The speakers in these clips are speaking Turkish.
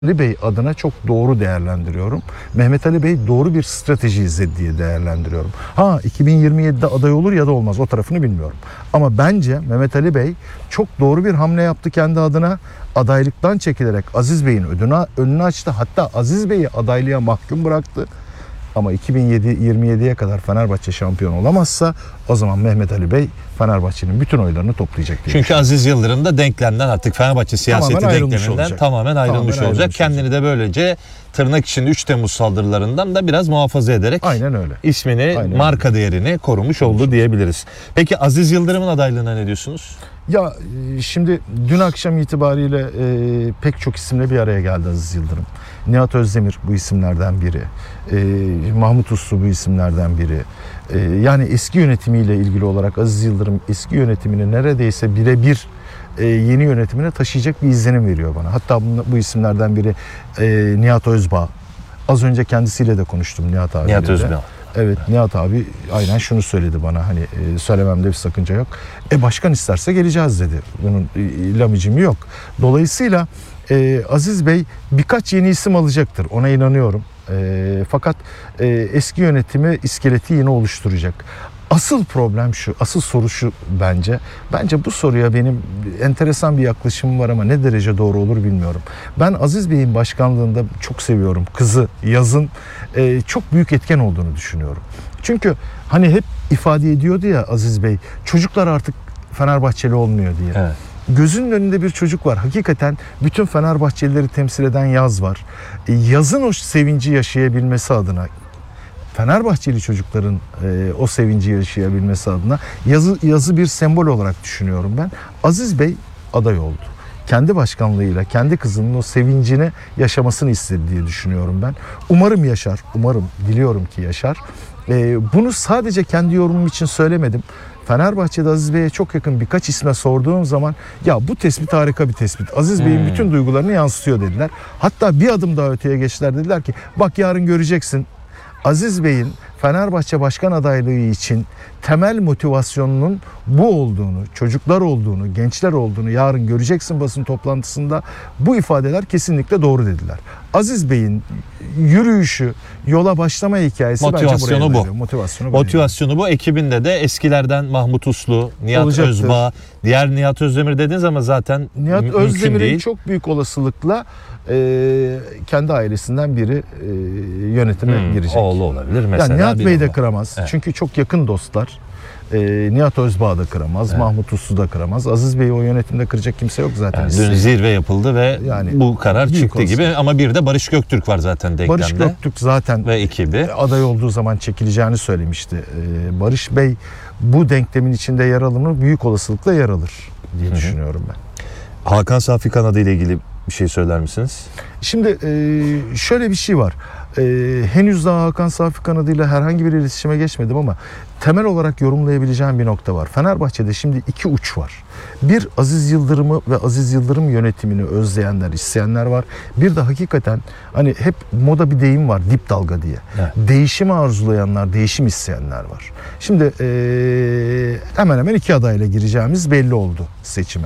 Ali Bey adına çok doğru değerlendiriyorum. Mehmet Ali Bey doğru bir strateji izledi diye değerlendiriyorum. 2027'de aday olur ya da olmaz, o tarafını bilmiyorum. Ama bence Mehmet Ali Bey çok doğru bir hamle yaptı kendi adına. Adaylıktan çekilerek Aziz Bey'in önünü açtı. Hatta Aziz Bey'i adaylığa mahkum bıraktı. Ama 2027'ye kadar Fenerbahçe şampiyon olamazsa o zaman Mehmet Ali Bey Fenerbahçe'nin bütün oylarını toplayacak diye. Çünkü Aziz Yıldırım da denklemden, artık Fenerbahçe siyaseti denkleminden tamamen ayrılmış olacak. Kendini de böylece tırnak içinde 3 Temmuz saldırılarından da biraz muhafaza ederek ismini, marka değerini korumuş oldu diyebiliriz. Peki Aziz Yıldırım'ın adaylığına ne diyorsunuz? Ya şimdi dün akşam itibariyle pek çok isimle bir araya geldi Aziz Yıldırım. Nihat Özdemir bu isimlerden biri. Mahmut Uslu bu isimlerden biri. Yani eski yönetimiyle ilgili olarak Aziz Yıldırım eski yönetimini neredeyse birebir yeni yönetimine taşıyacak bir izlenim veriyor bana. Hatta bu isimlerden biri Nihat Özbağ. Az önce kendisiyle de konuştum, Nihat abiyle. Nihat Özbağ. Evet, Nihat abi aynen şunu söyledi bana, hani söylememde bir sakınca yok. Başkan isterse geleceğiz dedi. Bunun lamicimi yok. Dolayısıyla Aziz Bey birkaç yeni isim alacaktır. Ona inanıyorum. Fakat eski yönetimi, iskeleti yine oluşturacak. Asıl problem şu, asıl soru şu bence. Bence bu soruya benim enteresan bir yaklaşımım var ama ne derece doğru olur bilmiyorum. Ben Aziz Bey'in başkanlığında çok seviyorum. Kızı Yaz'ın çok büyük etken olduğunu düşünüyorum. Çünkü hani hep ifade ediyordu ya Aziz Bey, çocuklar artık Fenerbahçeli olmuyor diye. Evet. Gözünün önünde bir çocuk var. Hakikaten bütün Fenerbahçelileri temsil eden Yaz var. Yaz'ın o sevinci yaşayabilmesi adına, Fenerbahçeli çocukların o sevinci yaşayabilmesi adına Yaz'ı bir sembol olarak düşünüyorum ben. Aziz Bey aday oldu. Kendi başkanlığıyla kendi kızının o sevincini yaşamasını istedi diye düşünüyorum ben. Umarım yaşar. Umarım, diliyorum ki yaşar. Bunu sadece kendi yorumum için söylemedim. Fenerbahçe'de Aziz Bey'e çok yakın birkaç isme sorduğum zaman ya bu tespit harika bir tespit. Aziz Bey'in bütün duygularını yansıtıyor dediler. Hatta bir adım daha öteye geçtiler, dediler ki bak yarın göreceksin. Aziz Bey'in Fenerbahçe başkan adaylığı için temel motivasyonunun bu olduğunu, çocuklar olduğunu, gençler olduğunu yarın göreceksin basın toplantısında. Bu ifadeler kesinlikle doğru dediler. Aziz Bey'in yürüyüşü, yola başlama hikayesi motivasyonu bence bu. Motivasyonu bu. Ekibinde de eskilerden Mahmut Uslu, Nihat olacaktır. Özbağ, diğer Nihat Özdemir dediniz ama zaten Nihat mümkün Özdemir'in değil. çok büyük olanlıkla kendi ailesinden biri yönetime girecek. Oğlu olabilir mesela. Yani Nihat Bey de kıramaz. Evet. Çünkü çok yakın dostlar. Nihat Özbağ da kıramaz, evet. Mahmut Uslu da kıramaz. Aziz Bey'i o yönetimde kıracak kimse yok zaten. Yani dün zirve yapıldı ve bu karar çıktı gibi. Ama bir de Barış Göktürk var zaten denklemde. Barış Göktürk zaten ve ekibi aday olduğu zaman çekileceğini söylemişti. Barış Bey bu denklemin içinde yer alır mı? Büyük olasılıkla yer alır diye düşünüyorum ben. Hakan Safi kanadı ile ilgili bir şey söyler misiniz? Şimdi şöyle bir şey var. Henüz daha Hakan Safi kanadıyla herhangi bir iletişime geçmedim ama temel olarak yorumlayabileceğim bir nokta var. Fenerbahçe'de şimdi iki uç var. Bir, Aziz Yıldırım'ı ve Aziz Yıldırım yönetimini özleyenler, isteyenler var. Bir de hakikaten hani hep moda bir deyim var, dip dalga diye. Evet. Değişimi arzulayanlar, değişim isteyenler var. Şimdi hemen hemen iki adayla gireceğimiz belli oldu seçime.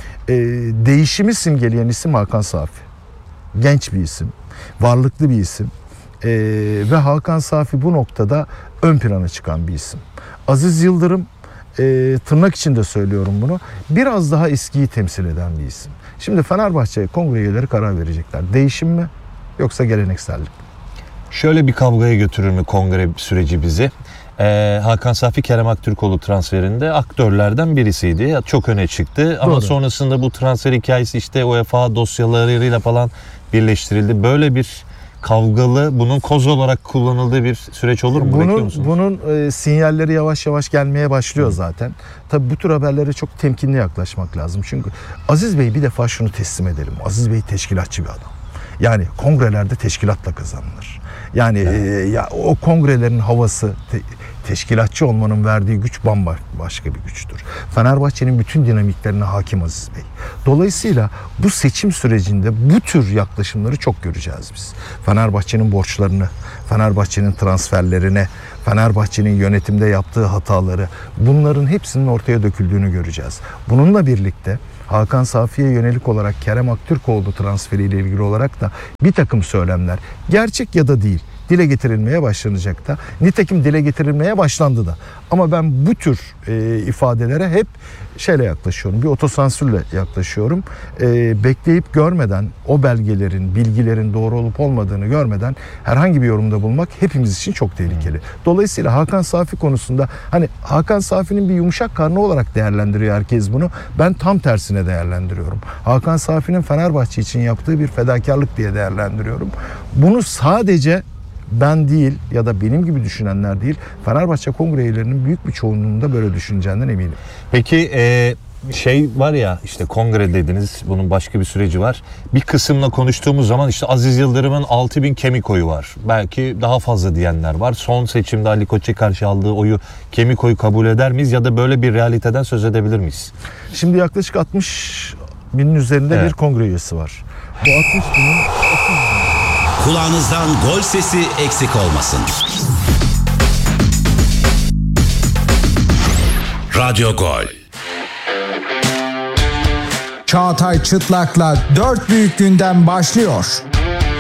Değişimi simgeleyen isim Hakan Safi. Genç bir isim, varlıklı bir isim. Ve Hakan Safi bu noktada ön plana çıkan bir isim. Aziz Yıldırım, tırnak içinde söylüyorum bunu, biraz daha eskiyi temsil eden bir isim. Şimdi Fenerbahçe kongre üyeleri karar verecekler. Değişim mi yoksa geleneksellik mi? Şöyle bir kavgaya götürür mü kongre süreci bizi? Hakan Safi Kerem Aktürkoğlu transferinde aktörlerden birisiydi. Çok öne çıktı ama sonrasında bu transfer hikayesi işte UEFA dosyalarıyla falan birleştirildi. Böyle bir kavgalı, bunun koz olarak kullanıldığı bir süreç olur mu? Bunun sinyalleri yavaş yavaş gelmeye başlıyor zaten. Tabii bu tür haberlere çok temkinli yaklaşmak lazım. Çünkü Aziz Bey, bir defa şunu teslim edelim. Aziz Bey teşkilatçı bir adam. Yani kongrelerde teşkilatla kazanılır. Yani ya o kongrelerin havası, teşkilatçı olmanın verdiği güç bambaşka bir güçtür. Fenerbahçe'nin bütün dinamiklerine hakim Aziz Bey. Dolayısıyla bu seçim sürecinde bu tür yaklaşımları çok göreceğiz biz. Fenerbahçe'nin borçlarını, Fenerbahçe'nin transferlerine, Fenerbahçe'nin yönetimde yaptığı hataları, bunların hepsinin ortaya döküldüğünü göreceğiz. Bununla birlikte Hakan Safi'ye yönelik olarak Kerem Aktürkoğlu transferiyle ilgili olarak da bir takım söylemler, gerçek ya da değil, dile getirilmeye başlanacak da. Nitekim dile getirilmeye başlandı da. Ama ben bu tür ifadelere hep şeyle yaklaşıyorum, bir otosansürle yaklaşıyorum. Bekleyip görmeden, o belgelerin, bilgilerin doğru olup olmadığını görmeden herhangi bir yorumda bulunmak hepimiz için çok tehlikeli. Dolayısıyla Hakan Safi konusunda, hani Hakan Safi'nin bir yumuşak karnı olarak değerlendiriyor herkes bunu. Ben tam tersine değerlendiriyorum. Hakan Safi'nin Fenerbahçe için yaptığı bir fedakarlık diye değerlendiriyorum. Bunu sadece ben değil ya da benim gibi düşünenler değil, Fenerbahçe kongre üyelerinin büyük bir çoğunluğunun da böyle düşüneceğinden eminim. Peki şey var ya, işte kongre dediniz, bunun başka bir süreci var. Bir kısımla konuştuğumuz zaman işte Aziz Yıldırım'ın 6.000 kemik oyu var. Belki daha fazla diyenler var. Son seçimde Ali Koç'a karşı aldığı oyu, kemik oyu kabul eder miyiz ya da böyle bir realiteden söz edebilir miyiz? Şimdi yaklaşık 60 binin üzerinde bir kongre üyesi var. Bu 60 binin 30 bin. Kulağınızdan gol sesi eksik olmasın. Radyo Gol. Çağatay Çıtlak'la 4 büyük gündem başlıyor.